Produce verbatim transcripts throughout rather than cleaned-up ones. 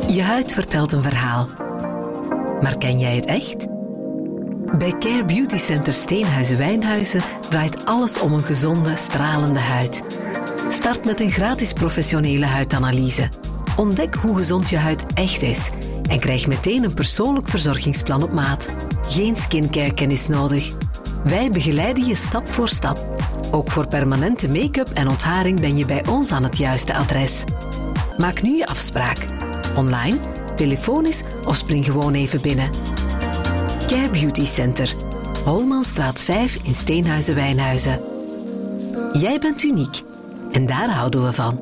Je huid vertelt een verhaal. Maar ken jij het echt? Bij Care Beauty Center Steenhuizen-Wijnhuizen draait alles om een gezonde, stralende huid. Start met een gratis professionele huidanalyse. Ontdek hoe gezond je huid echt is en krijg meteen een persoonlijk verzorgingsplan op maat. Geen skincare-kennis nodig. Wij begeleiden je stap voor stap. Ook voor permanente make-up en ontharing ben je bij ons aan het juiste adres. Maak nu je afspraak. Online, telefonisch of spring gewoon even binnen. Care Beauty Center. Holmanstraat vijf in Steenhuizen-Wijnhuizen. Jij bent uniek. En daar houden we van.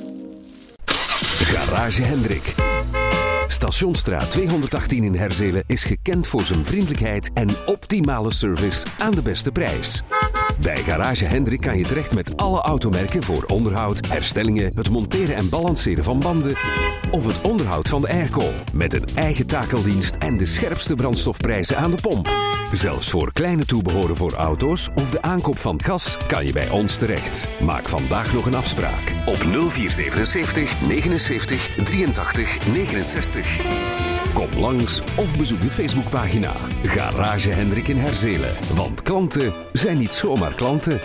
Garage Hendrik. Stationsstraat tweehonderdachttien in Herzelen is gekend voor zijn vriendelijkheid en optimale service aan de beste prijs. Bij Garage Hendrik kan je terecht met alle automerken voor onderhoud, herstellingen, het monteren en balanceren van banden of het onderhoud van de airco. Met een eigen takeldienst en de scherpste brandstofprijzen aan de pomp. Zelfs voor kleine toebehoren voor auto's of de aankoop van gas kan je bij ons terecht. Maak vandaag nog een afspraak op nul vier zevenenzeventig negenenzeventig drieëntachtig negenenzestig. Kom langs of bezoek de Facebookpagina Garage Hendrik in Herzelen. Want klanten zijn niet zomaar klanten.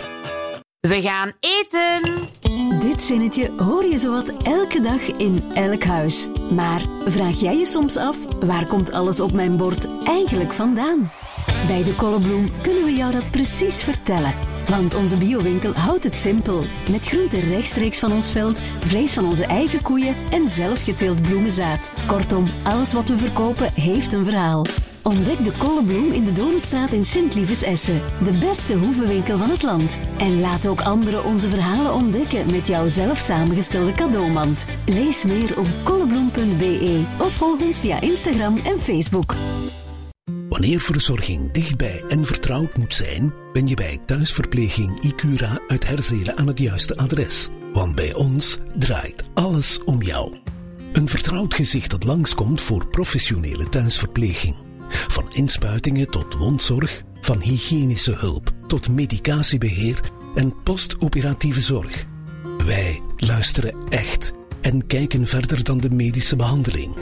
We gaan eten! Dit zinnetje hoor je zowat elke dag in elk huis. Maar vraag jij je soms af, waar komt alles op mijn bord eigenlijk vandaan? Bij de Kollebloem kunnen we jou dat precies vertellen. Want onze biowinkel houdt het simpel. Met groenten rechtstreeks van ons veld, vlees van onze eigen koeien en zelfgeteeld bloemenzaad. Kortom, alles wat we verkopen heeft een verhaal. Ontdek de Kollebloem in de Doornstraat in Sint-Lievens-Essen. De beste hoevenwinkel van het land. En laat ook anderen onze verhalen ontdekken met jouw zelf samengestelde cadeaumand. Lees meer op kollebloem punt b e of volg ons via Instagram en Facebook. Wanneer verzorging dichtbij en vertrouwd moet zijn, ben je bij thuisverpleging Icura uit Herzelen aan het juiste adres. Want bij ons draait alles om jou. Een vertrouwd gezicht dat langskomt voor professionele thuisverpleging. Van inspuitingen tot wondzorg, van hygiënische hulp tot medicatiebeheer en postoperatieve zorg. Wij luisteren echt en kijken verder dan de medische behandeling.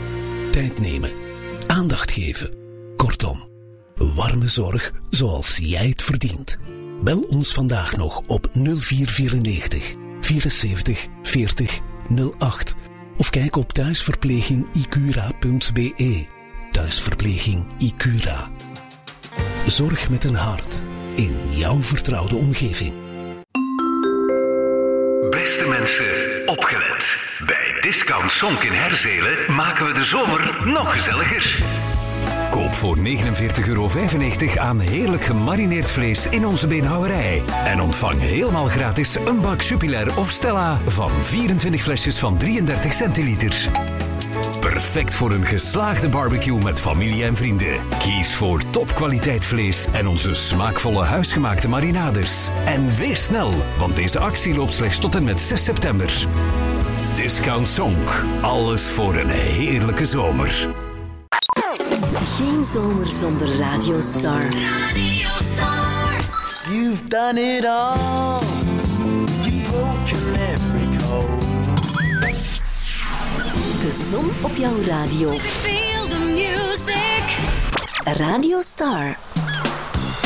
Tijd nemen, aandacht geven. Kortom, warme zorg zoals jij het verdient. Bel ons vandaag nog op nul vier vierennegentig vierenzeventig veertig nul acht of kijk op thuisverpleging icura punt b e. Thuisverpleging Icura. Zorg met een hart in jouw vertrouwde omgeving. Beste mensen, opgelet. Bij Discount Sonk in Herzelen maken we de zomer nog gezelliger. Koop voor negenenveertig euro vijfennegentig aan heerlijk gemarineerd vlees in onze beenhouwerij. En ontvang helemaal gratis een bak Jupiler of Stella van vierentwintig flesjes van drieëndertig centiliter. Perfect voor een geslaagde barbecue met familie en vrienden. Kies voor topkwaliteit vlees en onze smaakvolle huisgemaakte marinades. En wees snel, want deze actie loopt slechts tot en met zes september. Discount Sonk. Alles voor een heerlijke zomer. Geen zomer zonder Radio Star. Radio Star. You've done it all. You broke your every code. De zon op jouw radio. Feel the music. Radio Star.